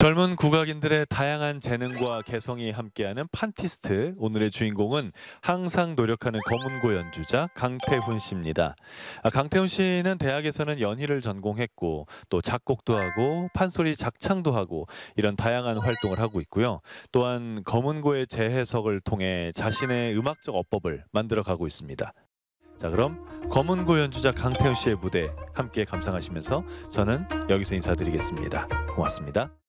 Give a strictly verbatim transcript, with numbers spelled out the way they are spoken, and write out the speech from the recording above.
젊은 국악인들의 다양한 재능과 개성이 함께하는 판티스트. 오늘의 주인공은 항상 노력하는 검은고 연주자 강태훈 씨입니다. 아, 강태훈 씨는 대학에서는 연희를 전공했고 또 작곡도 하고 판소리 작창도 하고 이런 다양한 활동을 하고 있고요. 또한 검은고의 재해석을 통해 자신의 음악적 어법을 만들어가고 있습니다. 자, 그럼 검은고 연주자 강태훈 씨의 무대 함께 감상하시면서 저는 여기서 인사드리겠습니다. 고맙습니다.